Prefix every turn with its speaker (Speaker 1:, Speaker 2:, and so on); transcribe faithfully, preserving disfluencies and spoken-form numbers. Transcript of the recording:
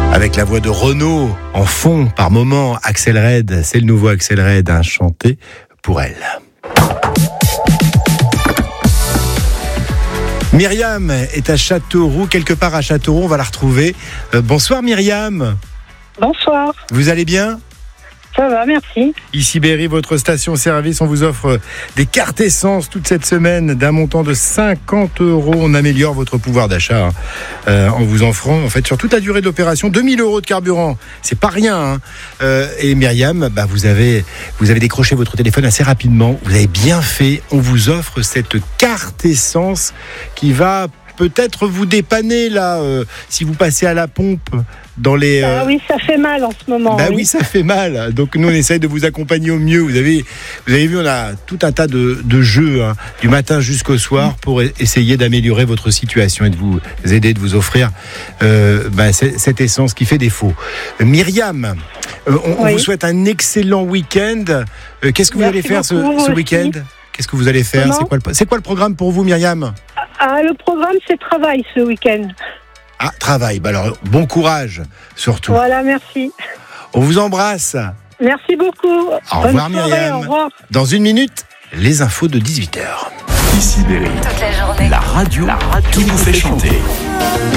Speaker 1: Avec la voix de Renaud en fond par moment, Axel Red, c'est le nouveau Axel Red, hein, chanté pour elle. Myriam est à Châteauroux, quelque part à Châteauroux, on va la retrouver. Euh, bonsoir Myriam.
Speaker 2: Bonsoir.
Speaker 1: Vous allez bien ?
Speaker 2: Ça va, merci.
Speaker 1: Ici Berry, votre station-service, on vous offre des cartes essence toute cette semaine d'un montant de cinquante euros. On améliore votre pouvoir d'achat hein, euh, en vous offrant, en fait, sur toute la durée de l'opération, deux mille euros de carburant. C'est pas rien. Hein. Euh, et Myriam, bah, vous avez, vous avez décroché votre téléphone assez rapidement. Vous avez bien fait. On vous offre cette carte essence qui va peut-être vous dépanner là, euh, si vous passez à la pompe. Dans les, euh...
Speaker 2: Ah oui, ça fait mal en ce moment.
Speaker 1: Bah oui.
Speaker 2: oui,
Speaker 1: ça fait mal. Donc nous, on essaye de vous accompagner au mieux. Vous avez, vous avez vu, on a tout un tas de, de jeux hein, du matin jusqu'au soir pour essayer d'améliorer votre situation et de vous aider, de vous offrir euh, bah, cette essence qui fait défaut. Myriam, euh, on, oui. on vous souhaite un excellent week-end. Euh, qu'est-ce que vous
Speaker 2: Merci
Speaker 1: allez faire ce, ce week-end ? Qu'est-ce que vous allez faire ? C'est quoi, le, c'est quoi le programme pour vous, Myriam ?
Speaker 2: Ah, le programme, c'est travail ce week-end.
Speaker 1: Ah, travail. Bah alors, bon courage, surtout.
Speaker 2: Voilà, merci.
Speaker 1: On vous embrasse.
Speaker 2: Merci beaucoup.
Speaker 1: Au revoir, Myriam.
Speaker 2: Au revoir.
Speaker 1: Dans une minute, les infos de dix-huit heures.
Speaker 3: Ici Berry.
Speaker 4: Toute la journée.
Speaker 3: La radio, la radio qui vous fait chanter.